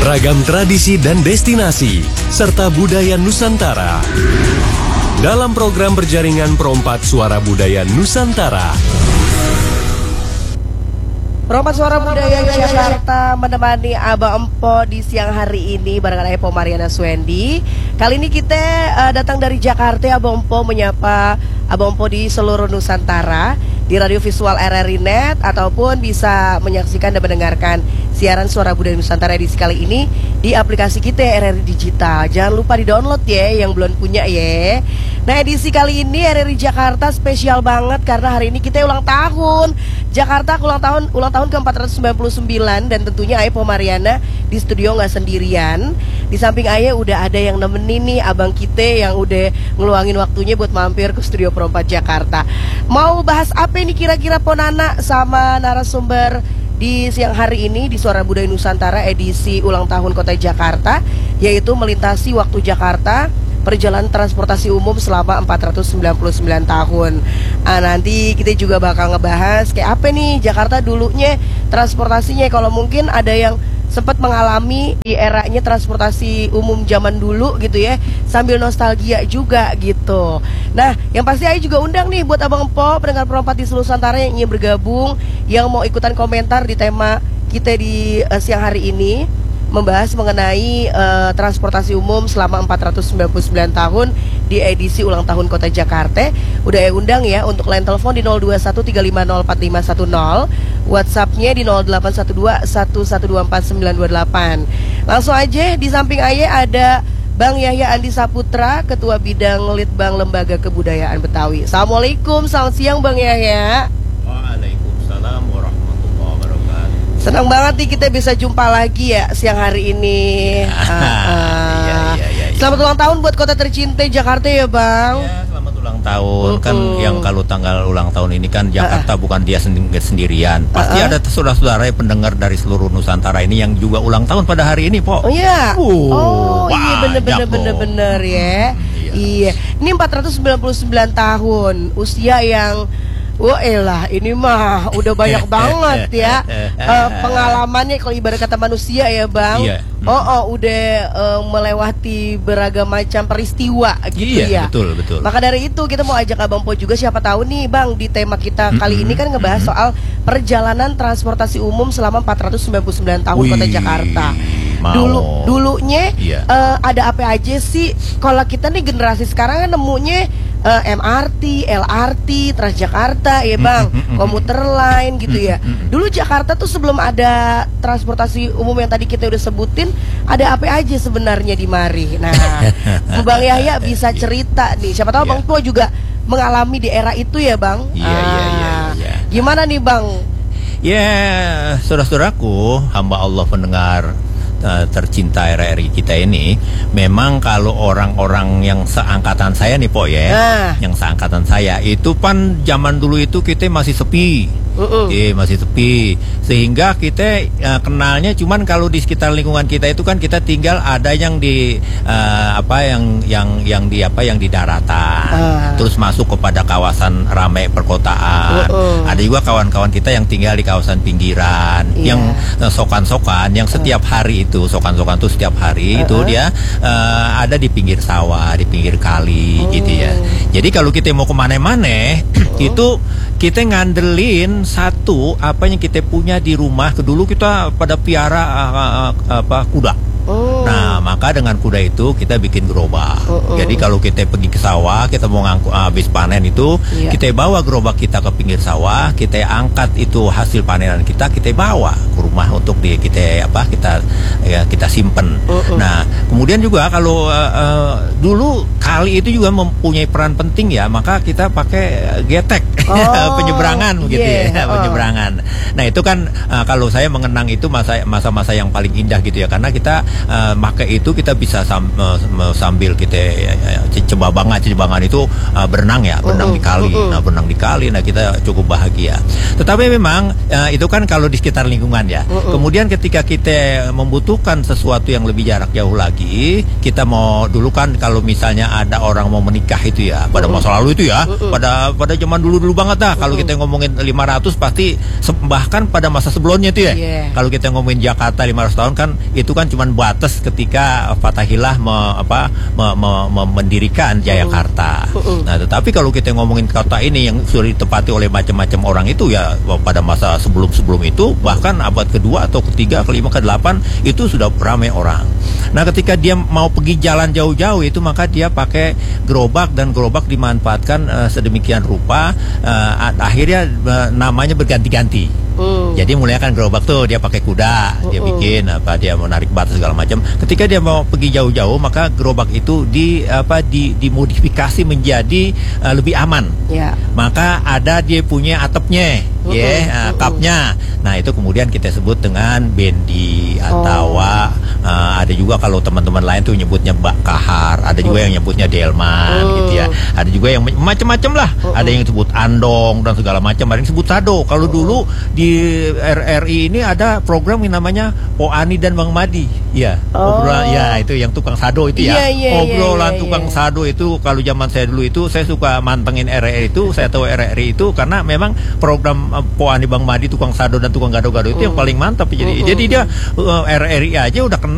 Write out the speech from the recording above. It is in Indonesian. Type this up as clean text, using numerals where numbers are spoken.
Beragam tradisi dan destinasi, serta budaya Nusantara. Dalam program berjaringan Perompak Suara Budaya Nusantara. Perompak Suara Budaya Jakarta menemani Abang Empo di siang hari ini barengan Epo Mariana Swendi. Kali ini kita datang dari Jakarta. Abang Empo menyapa Abang Empo di seluruh Nusantara, di radio visual RRI Net, ataupun bisa menyaksikan dan mendengarkan siaran Suara Budaya Nusantara edisi kali ini di aplikasi kita RRI Digital. Jangan lupa di-download ya yang belum punya ya. Nah, edisi kali ini RRI Jakarta spesial banget karena hari ini kita ulang tahun. Jakarta ulang tahun ke-499, dan tentunya Epo Mariana di studio nggak sendirian. Di samping Aye udah ada yang nemenin nih abang kita yang udah ngeluangin waktunya buat mampir ke studio Perompak Jakarta. Mau bahas apa ini kira-kira Ponana sama narasumber di siang hari ini di Suara Budaya Nusantara edisi ulang tahun Kota Jakarta, yaitu melintasi waktu Jakarta, perjalanan transportasi umum selama 499 tahun. Nanti kita juga bakal ngebahas kayak apa nih Jakarta dulunya transportasinya. Kalau mungkin ada yang sempat mengalami di eranya transportasi umum zaman dulu gitu ya, sambil nostalgia juga gitu. Nah, yang pasti Ayu juga undang nih buat Abang Empo, pendengar Perompak di seluruh Nusantara yang ingin bergabung, yang mau ikutan komentar di tema kita di siang hari ini, membahas mengenai transportasi umum selama 499 tahun di edisi ulang tahun Kota Jakarta. Udah undang ya untuk line telepon di 0213504510, WhatsAppnya di 081211249928. Langsung aja, di samping Aye ada Bang Yahya Andi Saputra, Ketua Bidang Litbang Lembaga Kebudayaan Betawi. Assalamualaikum, selamat siang Bang Yahya. Waalaikumsalam warahmatullahi wabarakatuh. Senang banget nih kita bisa jumpa lagi ya siang hari ini. Selamat ulang tahun buat kota tercinta Jakarta ya Bang. Ya, selamat ulang tahun. Kan yang kalau tanggal ulang tahun ini kan Jakarta bukan dia sendirian. Pasti ada saudara-saudara pendengar dari seluruh Nusantara ini yang juga ulang tahun pada hari ini, Po. Oh iya. Iya bener ya. Iya. Ini 499 tahun usia yang ini mah udah banyak banget ya pengalamannya kalau ibarat kata manusia ya Bang. Iya. Udah melewati beragam macam peristiwa gitu ya. Betul. Maka dari itu kita mau ajak Abang Po juga, siapa tahu nih Bang, di tema kita kali ini kan ngebahas soal perjalanan transportasi umum selama 499 tahun Kota Jakarta. Dulunya ada apa aja sih? Kalau kita nih generasi sekarang kan nemunya MRT, LRT, Transjakarta ya Bang, komuter line gitu ya. Dulu Jakarta tuh sebelum ada transportasi umum yang tadi kita udah sebutin, ada apa aja sebenarnya di mari. Nah, Bang Yahya bisa cerita nih, siapa tahu Bang Po juga mengalami di era itu ya Bang. Iya. Gimana nih Bang? Ya, saudara-saudaraku, hamba Allah pendengar tercinta RRI kita ini, memang kalau orang-orang yang seangkatan saya nih Po ya, yang seangkatan saya itu kan zaman dulu itu kita masih sepi. Masih sepi, sehingga kita kenalnya cuman kalau di sekitar lingkungan kita itu kan kita tinggal ada yang di yang di daratan, terus masuk kepada kawasan ramai perkotaan. Ada juga kawan-kawan kita yang tinggal di kawasan pinggiran, yang sokan-sokan, yang setiap hari itu sokan-sokan tuh setiap hari itu dia ada di pinggir sawah, di pinggir kali gitu ya. Jadi kalau kita mau kemana-mana itu kita ngandelin satu apa yang kita punya di rumah. Dulu kita pada piara kuda. Nah, maka dengan kuda itu kita bikin gerobak. Jadi kalau kita pergi ke sawah, kita mau ngangkut habis panen itu, kita bawa gerobak kita ke pinggir sawah, kita angkat itu hasil panenan kita bawa ke rumah untuk kita simpen. Nah, kemudian juga kalau dulu kali itu juga mempunyai peran penting ya, maka kita pakai getek penyeberangan begitu ya, penyeberangan. Nah, itu kan kalau saya mengenang itu masa-masa yang paling indah gitu ya, karena kita pakai itu kita bisa sambil kita cebabangan itu berenang di kali. Nah, berenang di kali, nah kita cukup bahagia. Tetapi memang itu kan kalau di sekitar lingkungan ya. Kemudian ketika kita membutuhkan sesuatu yang lebih jarak jauh lagi, kita mau dulu kan kalau misalnya ada orang mau menikah itu ya, pada masa lalu itu ya, pada zaman dulu banget dah. Kalau kita ngomongin 500 pasti bahkan pada masa sebelumnya itu ya. Kalau kita ngomongin Jakarta 500 tahun kan itu kan cuma batas ketika Fatahillah mendirikan Jayakarta. Nah, tetapi kalau kita ngomongin kota ini yang sudah ditempati oleh macam-macam orang itu ya pada masa sebelum itu, bahkan abad kedua atau ketiga, kelima, ke-8 itu sudah ramai orang. Nah, ketika dia mau pergi jalan jauh-jauh itu maka dia pakai gerobak, dan gerobak dimanfaatkan sedemikian rupa akhirnya namanya berganti-ganti. Jadi mulai kan gerobak tuh dia pakai kuda, dia bikin dia menarik batu segala macam. Ketika dia mau pergi jauh-jauh maka gerobak itu dimodifikasi menjadi lebih aman. Maka ada dia punya atapnya, kapnya. Nah, itu kemudian kita sebut dengan bendi atau ada juga kalau teman-teman lain tuh nyebutnya bak kahar, ada juga yang nyebutnya delman gitu ya. Ada juga yang macam-macam lah. Ada yang disebut andong dan segala macam, ada yang disebut sado. Kalau dulu di RRI ini ada program yang namanya Poani dan Bang Madi. Ya, obrolan ya itu yang tukang sado itu ya. Obrolan tukang sado itu kalau zaman saya dulu itu saya suka mantengin RRI itu, saya tahu RRI itu karena memang program Poani Bang Madi, tukang sado dan tukang gado-gado itu yang paling mantap. Jadi dia RRI aja udah kenal